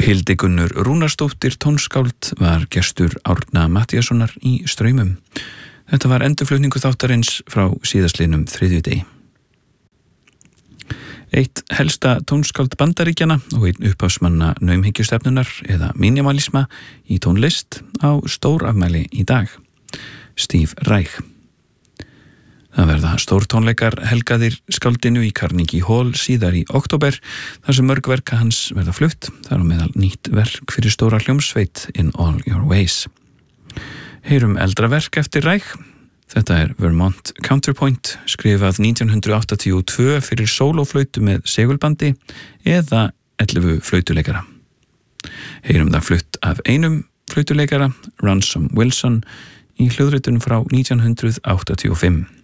Hildigunnur Rúnarsdóttir tónskáld var gestur Árna Matthíassonar í Straumum. Þetta var endurflutningu þáttarins frá síðastliðnum þriðjudegi. Eitt helsta tónskáld Bandaríkjanna og einn upphafsmanna naumhyggjustefnunar eða minimalisma í tónlist á stórafmæli í dag, Steve Reich. Það verða stórtónleikar helgaðir skáldinu í Carnegie Hall síðar í október, þar sem mörg verka hans verða flutt, þar á meðal nýtt verk fyrir stóra hljómsveit In All Your Ways. Heyrum eldra verk eftir Reich. Þetta er Vermont Counterpoint, skrifað 1982 fyrir sólóflautu með segulbandi eða 11 flautuleikara. Heyrum það flutt af einum flautuleikara, Ransom Wilson, í hljóðritun frá 1985.